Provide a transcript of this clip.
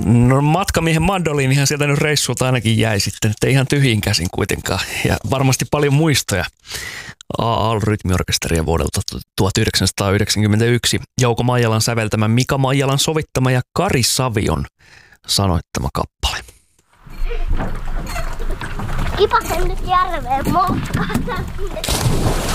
No matkamiehen mandoliinihan sieltä nyt reissulta ainakin jäi sitten, että ihan tyhjin käsin kuitenkaan. Ja varmasti paljon muistoja AAL-rytmiorkesteria vuodelta 1991. Jouko Maijalan säveltämä, Mika Maijalan sovittama ja Kari Savion sanoittama kappale. Kipasen nyt järveen moukkaan.